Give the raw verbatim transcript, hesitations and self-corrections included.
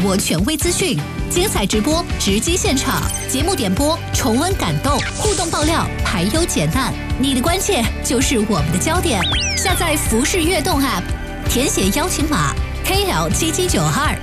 掌握权威资讯，精彩直播，直击现场，节目点播，重温感动，互动爆料，排忧解难。你的关切就是我们的焦点。下载服饰悦动 App， 填写邀请码 K L 七七九二。